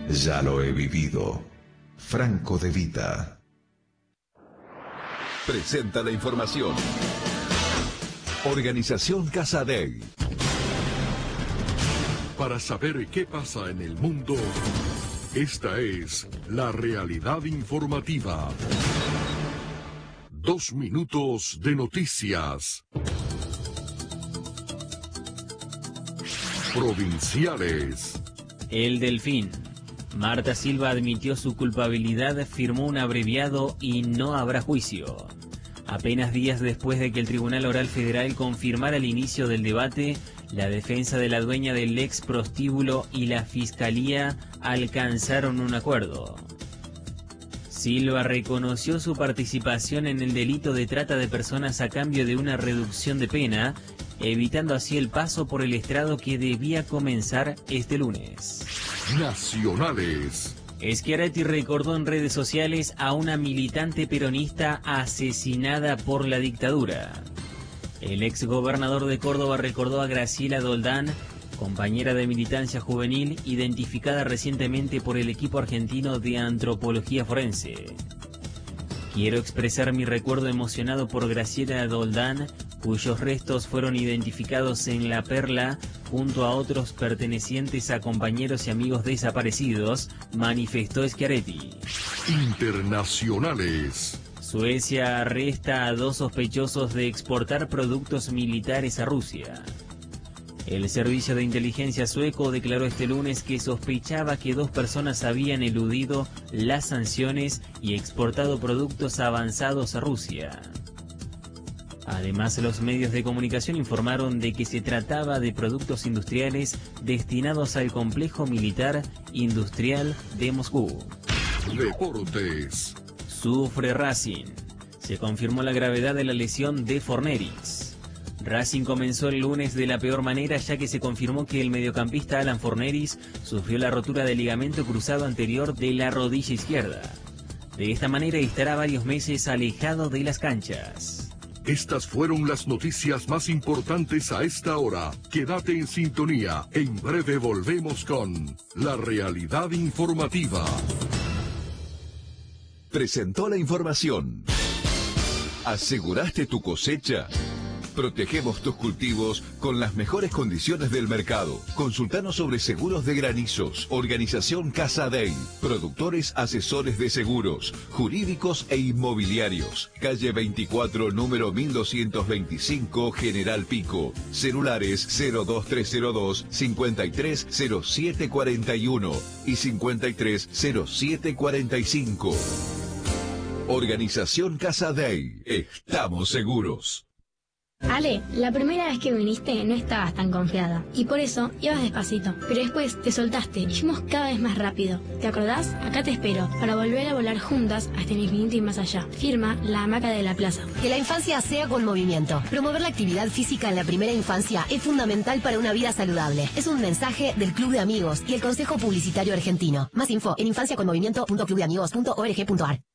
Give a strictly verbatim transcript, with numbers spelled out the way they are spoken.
Ya lo he vivido. Franco De Vita. Presenta la información. Organización Casadei. Para saber qué pasa en el mundo, esta es la realidad informativa. Dos minutos de noticias. Provinciales. El Delfín. Marta Silva admitió su culpabilidad, firmó un abreviado y no habrá juicio. Apenas días después de que el Tribunal Oral Federal confirmara el inicio del debate, la defensa de la dueña del ex prostíbulo y la Fiscalía alcanzaron un acuerdo. Silva reconoció su participación en el delito de trata de personas a cambio de una reducción de pena, evitando así el paso por el estrado que debía comenzar este lunes. Nacionales. Schiaretti recordó en redes sociales a una militante peronista asesinada por la dictadura. El exgobernador de Córdoba recordó a Graciela Doldán, compañera de militancia juvenil, identificada recientemente por el equipo argentino de antropología forense. Quiero expresar mi recuerdo emocionado por Graciela Doldán, cuyos restos fueron identificados en La Perla junto a otros pertenecientes a compañeros y amigos desaparecidos, manifestó Schiaretti. Internacionales. Suecia arresta a dos sospechosos de exportar productos militares a Rusia. El servicio de inteligencia sueco declaró este lunes que sospechaba que dos personas habían eludido las sanciones y exportado productos avanzados a Rusia. Además, los medios de comunicación informaron de que se trataba de productos industriales destinados al complejo militar industrial de Moscú. Deportes. Sufre Racing. Se confirmó la gravedad de la lesión de Forneris. Racing comenzó el lunes de la peor manera, ya que se confirmó que el mediocampista Alan Forneris sufrió la rotura del ligamento cruzado anterior de la rodilla izquierda. De esta manera estará varios meses alejado de las canchas. Estas fueron las noticias más importantes a esta hora. Quédate en sintonía. En breve volvemos con la realidad informativa. Presentó la información. ¿Aseguraste tu cosecha? Protegemos tus cultivos con las mejores condiciones del mercado. Consultanos sobre seguros de granizos. Organización Casadei. Productores asesores de seguros, jurídicos e inmobiliarios. Calle veinticuatro, número mil doscientos veinticinco, General Pico. Celulares cero dos tres cero dos, cincuenta y tres cero siete cuarenta y uno y cincuenta y tres cero siete cuarenta y cinco. Organización Casadei. Estamos seguros. Ale, la primera vez que viniste no estabas tan confiada y por eso ibas despacito, pero después te soltaste y fuimos cada vez más rápido. ¿Te acordás? Acá te espero para volver a volar juntas hasta el infinito y más allá. Firma La Hamaca de la Plaza. Que la infancia sea con movimiento. Promover la actividad física en la primera infancia es fundamental para una vida saludable. Es un mensaje del Club de Amigos y el Consejo Publicitario Argentino. Más info en infancia con movimiento punto club de amigos punto org punto ar.